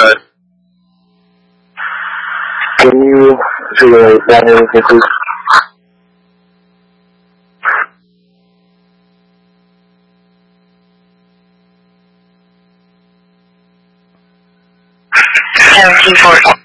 good. Can you figure that anything, please? $17.40.